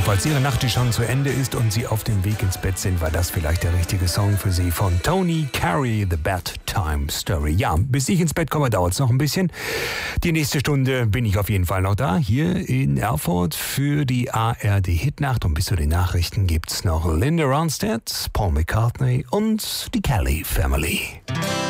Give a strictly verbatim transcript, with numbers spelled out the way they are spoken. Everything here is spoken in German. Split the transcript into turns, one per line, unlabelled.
falls Ihre Nacht schon zu Ende ist und Sie auf dem Weg ins Bett sind, war das vielleicht der richtige Song für Sie von Tony Carey, The Bedtime Story. Ja, bis ich ins Bett komme, dauert es noch ein bisschen. Die nächste Stunde bin ich auf jeden Fall noch da, hier in Erfurt für die A R D-Hitnacht. Und bis zu den Nachrichten gibt's noch Linda Ronstadt, Paul McCartney und die Kelly Family.